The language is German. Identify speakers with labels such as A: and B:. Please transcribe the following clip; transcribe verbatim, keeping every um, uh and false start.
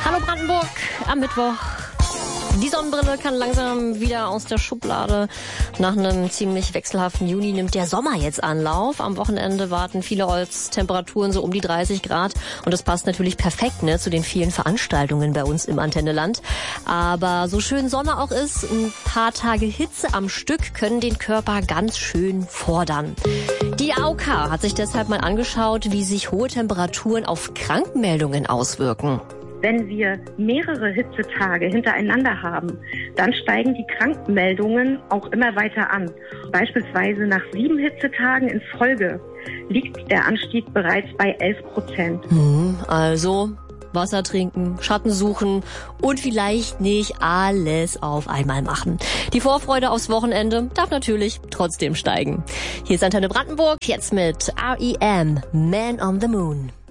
A: Hallo Brandenburg am Mittwoch. Die Sonnenbrille kann langsam wieder aus der Schublade. Nach einem ziemlich wechselhaften Juni nimmt der Sommer jetzt Anlauf. Am Wochenende warten vielerorts Temperaturen so um die dreißig Grad. Und das passt natürlich perfekt ne, zu den vielen Veranstaltungen bei uns im Antenneland. Aber so schön Sonne auch ist, ein paar Tage Hitze am Stück können den Körper ganz schön fordern. Die A O K hat sich deshalb mal angeschaut, wie sich hohe Temperaturen auf Krankmeldungen auswirken.
B: Wenn wir mehrere Hitzetage hintereinander haben, dann steigen die Krankmeldungen auch immer weiter an. Beispielsweise nach sieben Hitzetagen in Folge liegt der Anstieg bereits bei elf Prozent.
A: Hm, also Wasser trinken, Schatten suchen und vielleicht nicht alles auf einmal machen. Die Vorfreude aufs Wochenende darf natürlich trotzdem steigen. Hier ist Antenne Brandenburg, jetzt mit R E M, Man on the Moon.